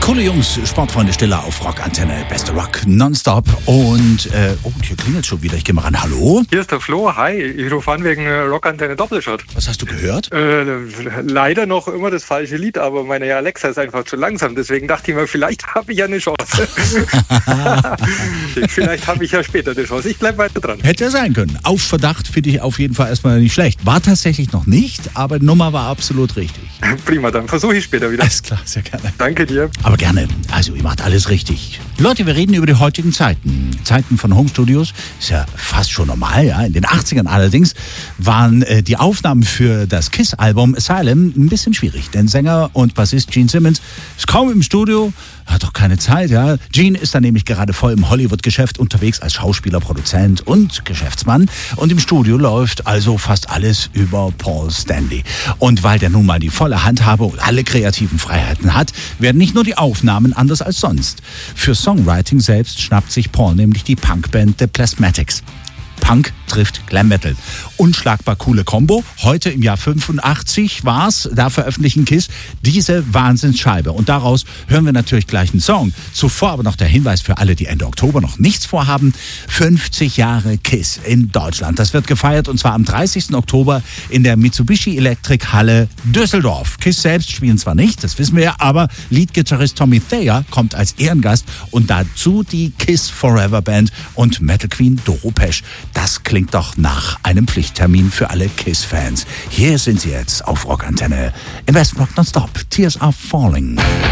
Coole Jungs, Sportfreunde Stiller auf Rockantenne, beste Rock nonstop. Und, hier klingelt schon wieder, ich gehe mal ran. Hallo? Hier ist der Flo, hi, ich rufe an wegen Rockantenne Doppelshot. Was hast du gehört? Leider noch immer das falsche Lied, aber meine Alexa ist einfach zu langsam, deswegen dachte ich mir, vielleicht habe ich ja eine Chance. Vielleicht habe ich ja später eine Chance, ich bleibe weiter dran. Hätte ja sein können. Auf Verdacht finde ich auf jeden Fall erstmal nicht schlecht. War tatsächlich noch nicht, aber die Nummer war absolut richtig. Prima, dann versuche ich später wieder. Alles klar, sehr gerne. Danke dir. Aber gerne, also ihr macht alles richtig. Leute, wir reden über die heutigen Zeiten. Zeiten von Homestudios ist ja fast schon normal, ja. In den 80ern allerdings waren die Aufnahmen für das KISS-Album Asylum ein bisschen schwierig. Denn Sänger und Bassist Gene Simmons ist kaum im Studio, hat doch keine Zeit, ja. Gene ist da nämlich gerade voll im Hollywood-Geschäft unterwegs als Schauspieler, Produzent und Geschäftsmann. Und im Studio läuft also fast alles über Paul Stanley. Und weil der nun mal die volle Handhabe und alle kreativen Freiheiten hat, werden nicht nur die Aufnahmen anders als sonst. Für Songwriting selbst schnappt sich Paul nämlich die Punkband The Plasmatics. Punk trifft Glam Metal. Unschlagbar coole Kombo. Heute im Jahr 85 war's, da veröffentlichen KISS diese Wahnsinnsscheibe. Und daraus hören wir natürlich gleich einen Song. Zuvor aber noch der Hinweis für alle, die Ende Oktober noch nichts vorhaben. 50 Jahre KISS in Deutschland. Das wird gefeiert und zwar am 30. Oktober in der Mitsubishi Electric Halle Düsseldorf. KISS selbst spielen zwar nicht, das wissen wir ja, aber Leadgitarrist Tommy Thayer kommt als Ehrengast und dazu die KISS Forever Band und Metal Queen Doro Pesch. Das klingt doch nach einem Pflichttermin für alle KISS-Fans. Hier sind sie jetzt auf Rockantenne. Im Besten Rock Nonstop. Tears Are Falling.